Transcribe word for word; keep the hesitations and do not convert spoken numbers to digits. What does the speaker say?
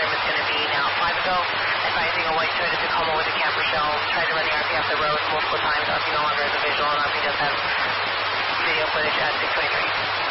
time is going to be now at five ago, advising a white Toyota Tacoma with a camper shell, tried to run the R P off the road multiple times. R P no longer has a visual, and R P does have video footage at six twenty-three.